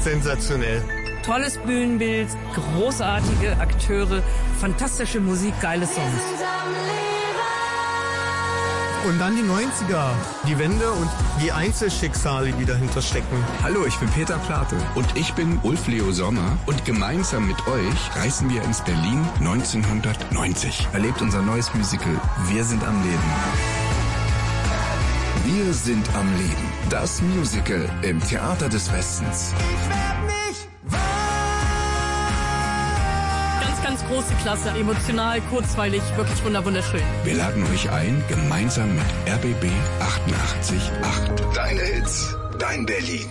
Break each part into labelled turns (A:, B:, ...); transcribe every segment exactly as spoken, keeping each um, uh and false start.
A: sensationell.
B: Tolles Bühnenbild, großartige Akteure, fantastische Musik, geile Songs.
A: Und dann die neunziger, die Wende und die Einzelschicksale, die dahinter stecken.
C: Hallo, ich bin Peter Plate. Und ich bin Ulf Leo Sommer. Und gemeinsam mit euch reisen wir ins Berlin neunzehnhundertneunzig.
D: Erlebt unser neues Musical Wir sind am Leben.
C: Wir sind am Leben. Das Musical im Theater des Westens.
E: Ich werd nicht wahr.
B: Ganz, ganz große Klasse, emotional, kurzweilig, wirklich wunderschön.
C: Wir laden euch ein, gemeinsam mit R B B achtundachtzig Komma acht. Deine Hits, dein Berlin.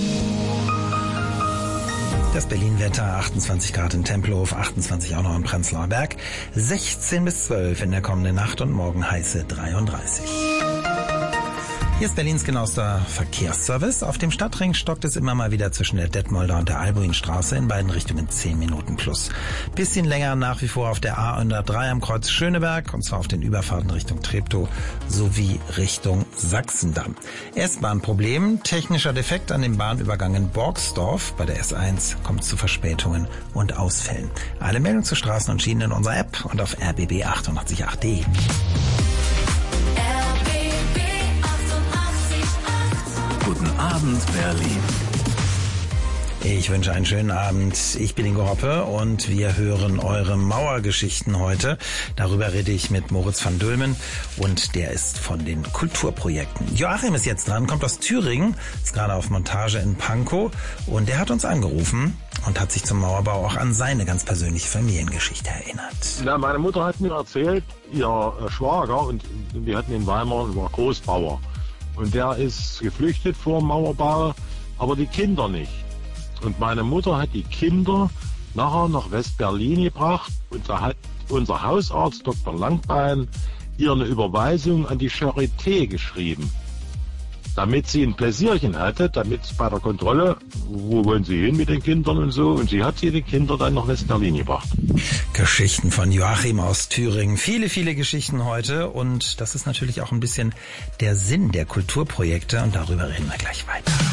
F: Das Berlin-Wetter, achtundzwanzig Grad in Tempelhof, achtundzwanzig auch noch im Prenzlauer Berg, sechzehn bis zwölf in der kommenden Nacht und morgen heiße dreiunddreißig. Hier ist Berlins genauester Verkehrsservice. Auf dem Stadtring stockt es immer mal wieder zwischen der Detmolder und der Albuinstraße, in beiden Richtungen zehn Minuten plus. Bisschen länger nach wie vor auf der A hundertdrei am Kreuz Schöneberg, und zwar auf den Überfahrten Richtung Treptow sowie Richtung Sachsendamm. S-Bahn-Problem, technischer Defekt an den Bahnübergängen Borgsdorf. Bei der S eins kommt es zu Verspätungen und Ausfällen. Alle Meldungen zu Straßen und Schienen in unserer App und auf r b b achtundachtzig Komma acht punkt d.
D: Guten Abend, Berlin.
F: Ich wünsche einen schönen Abend. Ich bin Ingo Hoppe und wir hören eure Mauergeschichten heute. Darüber rede ich mit Moritz van Dülmen und der ist von den Kulturprojekten. Joachim ist jetzt dran, kommt aus Thüringen, ist gerade auf Montage in Pankow und der hat uns angerufen und hat sich zum Mauerbau auch an seine ganz persönliche Familiengeschichte erinnert.
G: Na, meine Mutter hat mir erzählt, ihr Schwager, und wir hatten in Weimar, war Großbauer. Und der ist geflüchtet vor dem Mauerbau, aber die Kinder nicht. Und meine Mutter hat die Kinder nachher nach West-Berlin gebracht und da hat unser Hausarzt Doktor Langbein ihr eine Überweisung an die Charité geschrieben, damit sie ein Pläsierchen hatte, damit bei der Kontrolle, wo wollen sie hin mit den Kindern und so, und sie hat sie die Kinder dann nach West-Berlin gebracht.
F: Geschichten von Joachim aus Thüringen. Viele, viele Geschichten heute, und das ist natürlich auch ein bisschen der Sinn der Kulturprojekte, und darüber reden wir gleich weiter.